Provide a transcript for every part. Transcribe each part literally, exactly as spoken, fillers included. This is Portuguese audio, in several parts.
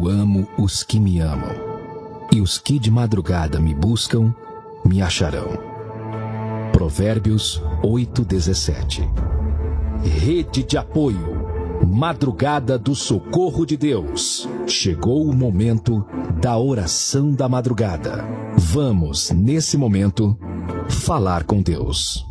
amo os que me amam, e os que de madrugada me buscam, me acharão. Provérbios oito, dezessete. Rede de apoio, madrugada do socorro de Deus. Chegou o momento da oração da madrugada. Vamos, nesse momento, falar com Deus.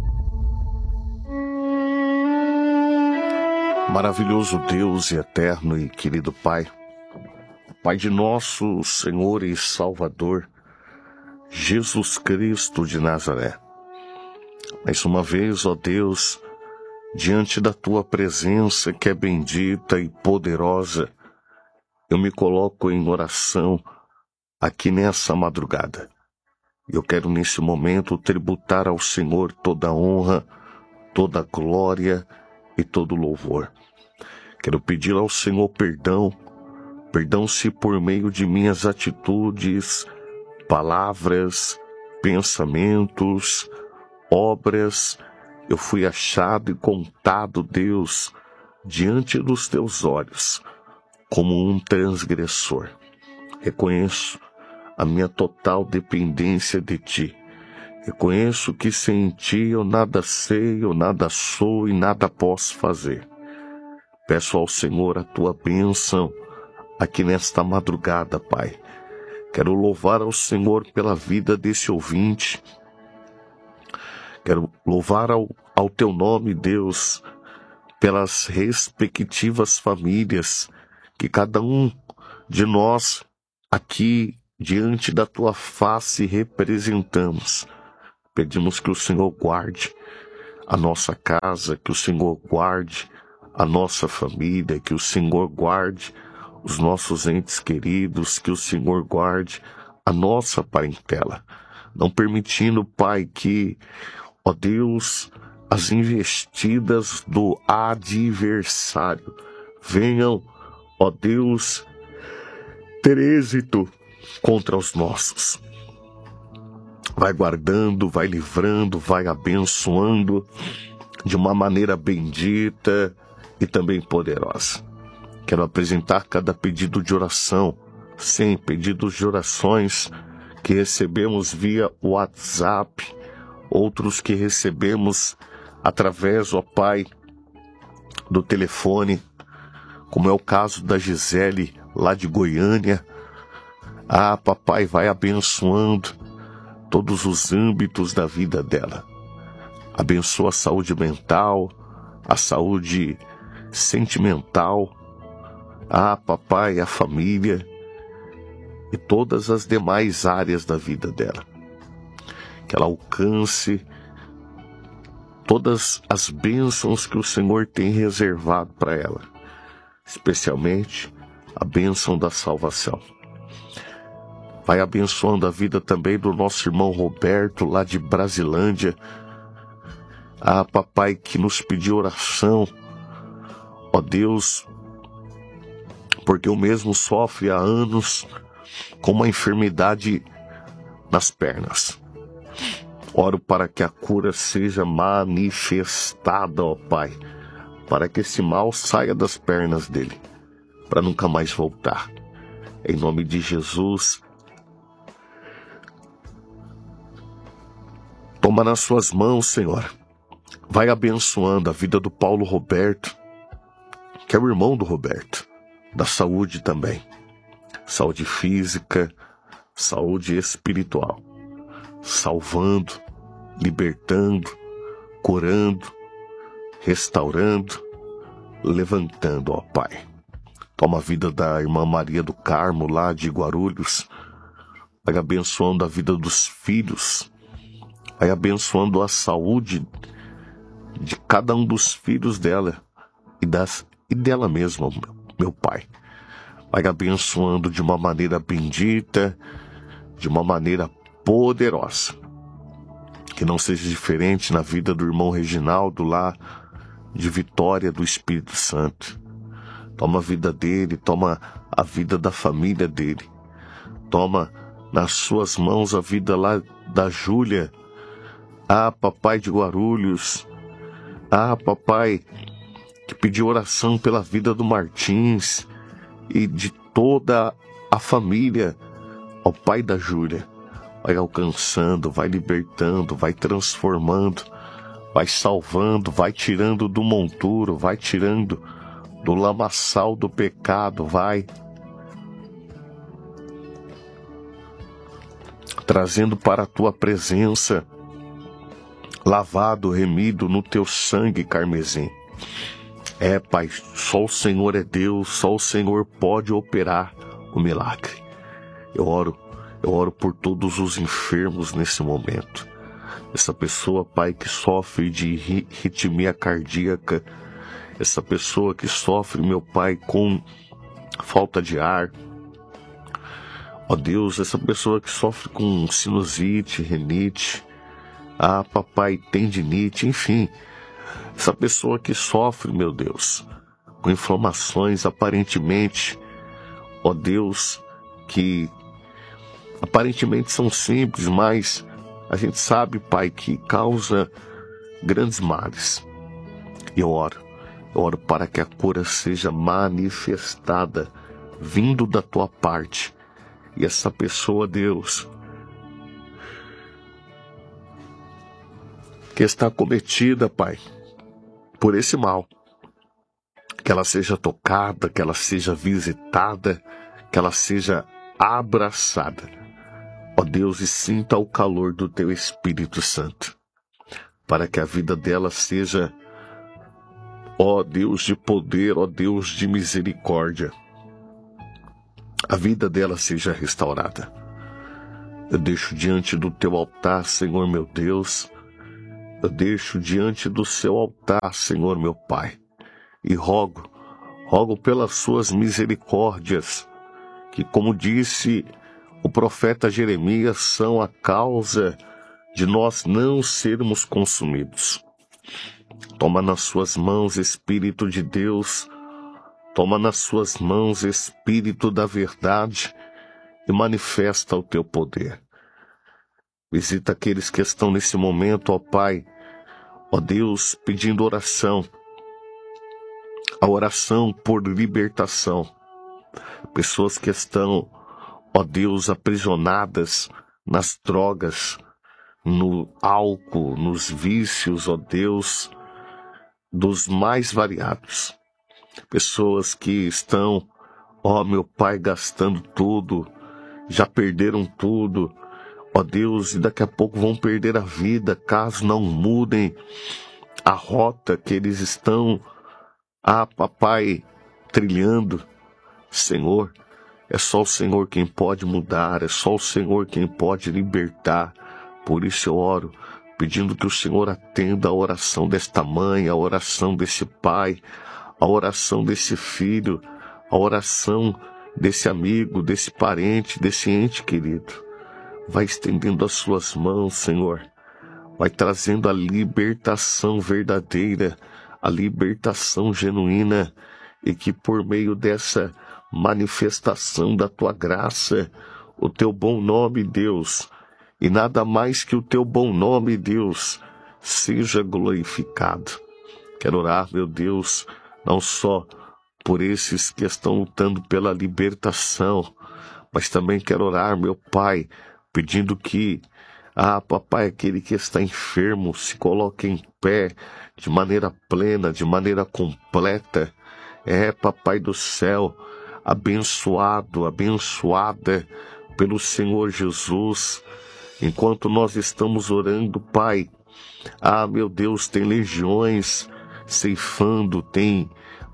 Maravilhoso Deus e eterno e querido Pai, Pai de nosso Senhor e Salvador, Jesus Cristo de Nazaré. Mais uma vez, ó Deus, diante da Tua presença que é bendita e poderosa, eu me coloco em oração aqui nessa madrugada. Eu quero nesse momento tributar ao Senhor toda a honra, toda a glória e todo louvor. Quero pedir ao Senhor perdão, perdão se por meio de minhas atitudes, palavras, pensamentos, obras, eu fui achado e contado, Deus, diante dos Teus olhos, como um transgressor. Reconheço a minha total dependência de Ti. Reconheço que sem Ti eu nada sei, eu nada sou e nada posso fazer. Peço ao Senhor a Tua bênção aqui nesta madrugada, Pai. Quero louvar ao Senhor pela vida desse ouvinte. Quero louvar ao, ao Teu nome, Deus, pelas respectivas famílias que cada um de nós aqui diante da Tua face representamos. Pedimos que o Senhor guarde a nossa casa, que o Senhor guarde a nossa família, que o Senhor guarde os nossos entes queridos, que o Senhor guarde a nossa parentela. Não permitindo, Pai, que, ó Deus, as investidas do adversário venham, ó Deus, ter êxito contra os nossos. Vai guardando, vai livrando, vai abençoando de uma maneira bendita e também poderosa. Quero apresentar cada pedido de oração, sim, pedidos de orações que recebemos via WhatsApp, outros que recebemos através, ó Pai, do telefone, como é o caso da Gisele, lá de Goiânia. Ah, papai, vai abençoando todos os âmbitos da vida dela. Abençoa a saúde mental, a saúde sentimental. Ah, papai, a família e todas as demais áreas da vida dela. Que ela alcance todas as bênçãos que o Senhor tem reservado para ela, especialmente a bênção da salvação. Vai abençoando a vida também do nosso irmão Roberto, lá de Brasilândia. Ah, papai, que nos pediu oração, ó Deus, porque o mesmo sofre há anos com uma enfermidade nas pernas. Oro para que a cura seja manifestada, ó Pai, para que esse mal saia das pernas dele, para nunca mais voltar. Em nome de Jesus, toma nas suas mãos, Senhor. Vai abençoando a vida do Paulo Roberto, que é o irmão do Roberto, da saúde também. Saúde física, saúde espiritual. Salvando, libertando, curando, restaurando, levantando, ó Pai. Toma a vida da irmã Maria do Carmo, lá de Guarulhos. Vai abençoando a vida dos filhos. Vai abençoando a saúde de cada um dos filhos dela e, das, e dela mesma, meu Pai. Vai abençoando de uma maneira bendita, de uma maneira poderosa. Que não seja diferente na vida do irmão Reginaldo, lá de Vitória do Espírito Santo. Toma a vida dele, toma a vida da família dele. Toma nas suas mãos a vida lá da Júlia. Ah, papai de Guarulhos. Ah, papai, que pediu oração pela vida do Martins e de toda a família, ó Pai da Júlia, vai alcançando, vai libertando, vai transformando, vai salvando, vai tirando do monturo, vai tirando do lamaçal do pecado, vai trazendo para a tua presença, lavado, remido no teu sangue carmesim. É, Pai, só o Senhor é Deus, só o Senhor pode operar o milagre. Eu oro, eu oro por todos os enfermos nesse momento. Essa pessoa, Pai, que sofre de arritmia cardíaca, essa pessoa que sofre, meu Pai, com falta de ar. Ó Deus, essa pessoa que sofre com sinusite, renite, ah, papai, tendinite, enfim. Essa pessoa que sofre, meu Deus, com inflamações aparentemente, ó Deus, que aparentemente são simples, mas a gente sabe, Pai, que causa grandes males. E eu oro, eu oro para que a cura seja manifestada, vindo da tua parte. E essa pessoa, Deus, que está cometida, Pai, por esse mal, que ela seja tocada, que ela seja visitada, que ela seja abraçada, ó Deus, e sinta o calor do teu Espírito Santo, para que a vida dela seja, ó Deus de poder, ó Deus de misericórdia, a vida dela seja restaurada. Eu deixo diante do teu altar, Senhor meu Deus, eu deixo diante do seu altar, Senhor meu Pai, e rogo, rogo pelas suas misericórdias, que, como disse o profeta Jeremias, são a causa de nós não sermos consumidos. Toma nas suas mãos, Espírito de Deus, toma nas suas mãos, Espírito da verdade, e manifesta o teu poder. Visita aqueles que estão nesse momento, ó Pai, ó Deus, pedindo oração, a oração por libertação. Pessoas que estão, ó Deus, aprisionadas nas drogas, no álcool, nos vícios, ó Deus, dos mais variados. Pessoas que estão, ó meu Pai, gastando tudo, já perderam tudo, ó Deus, e daqui a pouco vão perder a vida, caso não mudem a rota que eles estão, ah, papai, trilhando. Senhor, é só o Senhor quem pode mudar, é só o Senhor quem pode libertar. Por isso eu oro, pedindo que o Senhor atenda a oração desta mãe, a oração desse pai, a oração desse filho, a oração desse amigo, desse parente, desse ente querido. Vai estendendo as suas mãos, Senhor. Vai trazendo a libertação verdadeira, a libertação genuína, e que por meio dessa manifestação da tua graça, o teu bom nome, Deus, e nada mais que o teu bom nome, Deus, seja glorificado. Quero orar, meu Deus, não só por esses que estão lutando pela libertação, mas também quero orar, meu Pai, pedindo que, ah, papai, aquele que está enfermo se coloque em pé de maneira plena, de maneira completa. É, papai do céu, abençoado, abençoada pelo Senhor Jesus. Enquanto nós estamos orando, Pai, ah, meu Deus, tem legiões ceifando, tem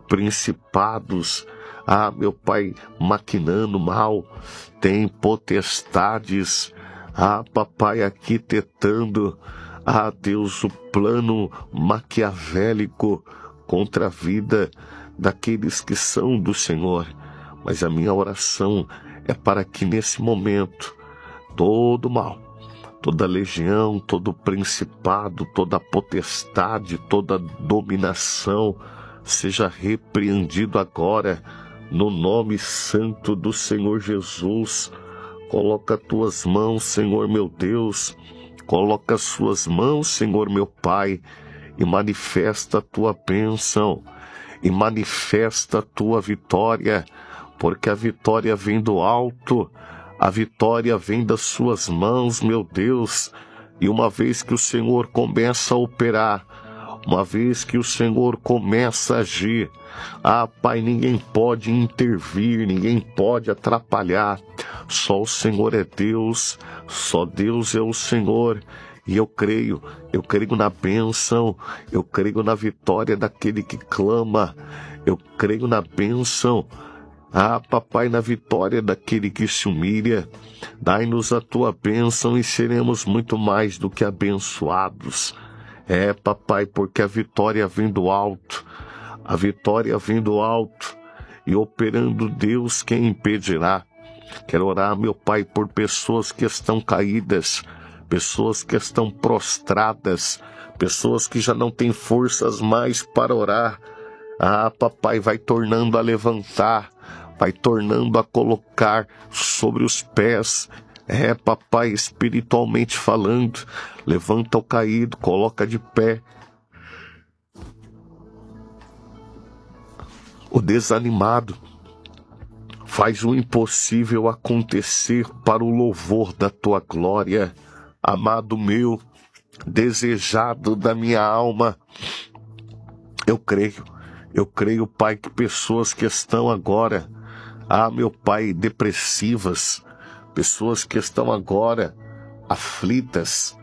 principados, ah, meu Pai, maquinando mal, tem potestades, ah, papai, arquitetando, ah, Deus, o plano maquiavélico contra a vida daqueles que são do Senhor. Mas a minha oração é para que nesse momento todo mal, toda legião, todo principado, toda potestade, toda dominação seja repreendido agora no nome santo do Senhor Jesus. Coloca tuas mãos, Senhor meu Deus, coloca as suas mãos, Senhor meu Pai, e manifesta a tua bênção. e manifesta a tua vitória, porque a vitória vem do alto, a vitória vem das suas mãos, meu Deus. E uma vez que o Senhor começa a operar, uma vez que o Senhor começa a agir, ah, Pai, ninguém pode intervir, ninguém pode atrapalhar. Só o Senhor é Deus, só Deus é o Senhor. E eu creio, eu creio na bênção, eu creio na vitória daquele que clama, eu creio na bênção, ah, Papai, na vitória daquele que se humilha. Dai-nos a tua bênção e seremos muito mais do que abençoados. É, Papai, porque a vitória vem do alto, a vitória vem do alto, e operando Deus, quem impedirá? Quero orar, meu Pai, por pessoas que estão caídas, pessoas que estão prostradas, pessoas que já não têm forças mais para orar. Ah, Papai, vai tornando a levantar, vai tornando a colocar sobre os pés. É, Papai, espiritualmente falando, levanta o caído, coloca de pé o desanimado, faz o impossível acontecer para o louvor da tua glória. Amado meu, desejado da minha alma, eu creio, eu creio, Pai, que pessoas que estão agora, ah, meu Pai, depressivas, pessoas que estão agora aflitas,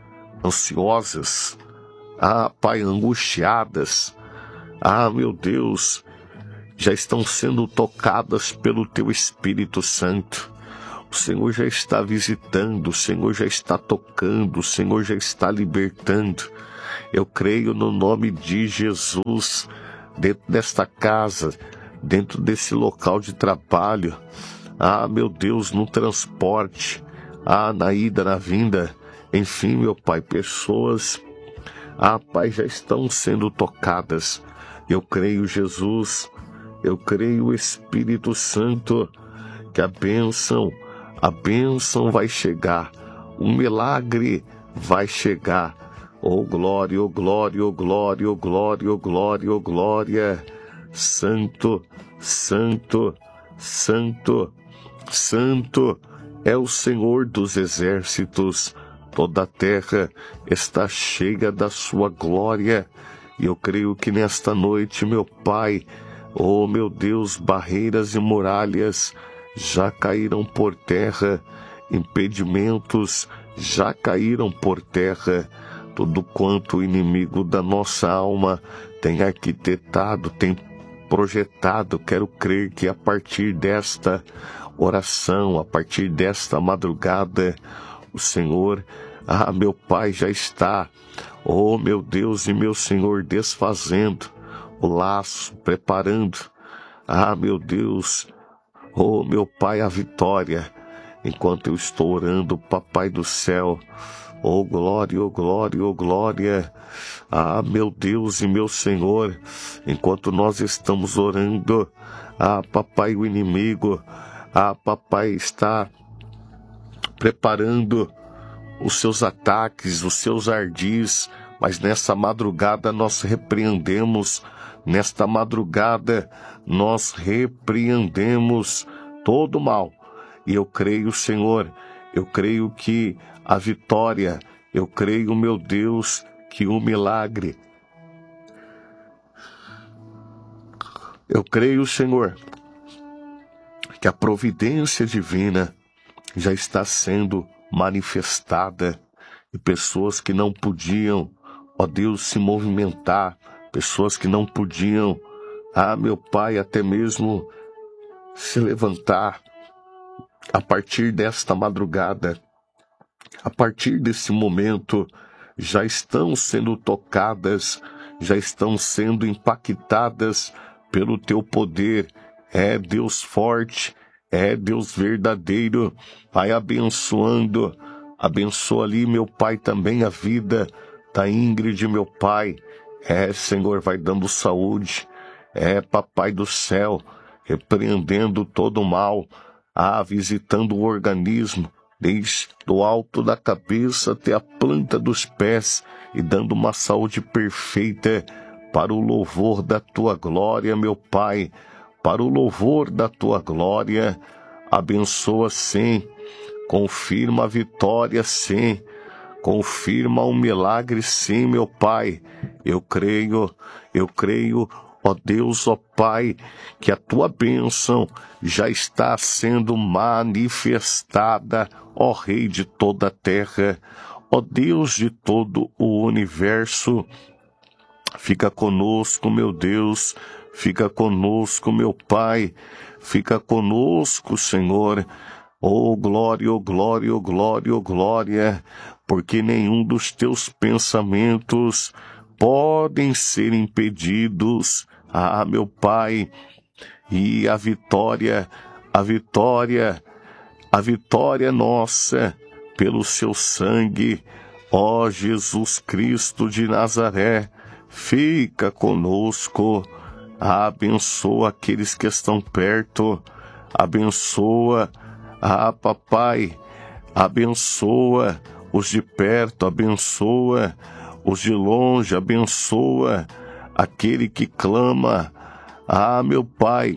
ansiosas, ah, Pai, angustiadas, ah, meu Deus, já estão sendo tocadas pelo Teu Espírito Santo. O Senhor já está visitando, o Senhor já está tocando, o Senhor já está libertando. Eu creio no nome de Jesus, dentro desta casa, dentro desse local de trabalho, ah, meu Deus, no transporte, ah, na ida, na vinda, enfim, meu Pai, pessoas, ah, Pai, já estão sendo tocadas. Eu creio, Jesus, eu creio, Espírito Santo, que a bênção, a bênção vai chegar, um milagre vai chegar. Oh glória, oh glória, oh glória, oh glória, oh glória, oh glória. Santo, santo, santo, santo é o Senhor dos exércitos. Toda a terra está cheia da sua glória. E eu creio que nesta noite, meu Pai, oh meu Deus, barreiras e muralhas já caíram por terra, impedimentos já caíram por terra. Tudo quanto o inimigo da nossa alma tem arquitetado, tem projetado, quero crer que a partir desta oração, a partir desta madrugada, o Senhor, ah, meu Pai, já está, oh meu Deus e meu Senhor, desfazendo o laço, preparando, ah, meu Deus, oh meu Pai, a vitória, enquanto eu estou orando, Papai do céu. Oh glória, oh glória, oh glória. Ah, meu Deus e meu Senhor, enquanto nós estamos orando, ah, Papai, o inimigo, ah, Papai, está preparando os seus ataques, os seus ardis, mas nessa madrugada nós repreendemos, nesta madrugada nós repreendemos todo o mal. E eu creio, Senhor, eu creio que a vitória, eu creio, meu Deus, que o milagre, eu creio, Senhor, que a providência divina já está sendo manifestada, e pessoas que não podiam, ó Deus, se movimentar, pessoas que não podiam, ah, meu Pai, até mesmo se levantar, a partir desta madrugada, a partir desse momento, já estão sendo tocadas, já estão sendo impactadas pelo Teu poder. É Deus forte, é Deus verdadeiro. Pai, abençoando, abençoa ali, meu Pai, também a vida da Ingrid, meu Pai. É, Senhor, vai dando saúde. É, Papai do céu, repreendendo todo o mal. Ah, visitando o organismo, desde do alto da cabeça até a planta dos pés, e dando uma saúde perfeita para o louvor da tua glória, meu Pai, para o louvor da tua glória. Abençoa, sim, confirma a vitória, sim, confirma o milagre, sim, meu Pai. Eu creio, eu creio, ó Deus, ó Pai, que a tua bênção já está sendo manifestada, ó Rei de toda a terra, ó Deus de todo o universo. Fica conosco, meu Deus, fica conosco, meu Pai, fica conosco, Senhor. Oh glória, oh glória, oh glória, oh glória, porque nenhum dos teus pensamentos podem ser impedidos. Ah, meu Pai, e a vitória, a vitória, a vitória nossa pelo seu sangue, ó Jesus Cristo de Nazaré, fica conosco. Abençoa aqueles que estão perto, abençoa, ah, papai, abençoa os de perto, abençoa os de longe, abençoa aquele que clama, ah, meu Pai,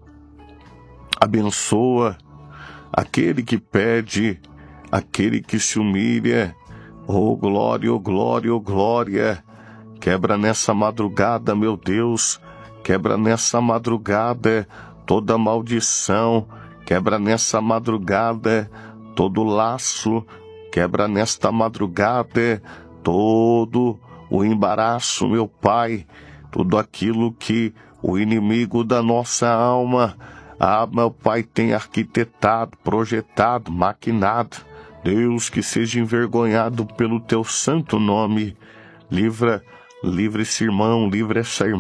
abençoa aquele que pede, aquele que se humilha. Oh glória, oh glória, oh glória. Quebra nessa madrugada, meu Deus, quebra nessa madrugada toda maldição, quebra nessa madrugada todo laço, quebra nesta madrugada todo o embaraço, meu Pai, tudo aquilo que o inimigo da nossa alma, ah, meu Pai, tem arquitetado, projetado, maquinado. Deus, que seja envergonhado pelo teu santo nome. Livra, livra esse irmão, livra essa irmã.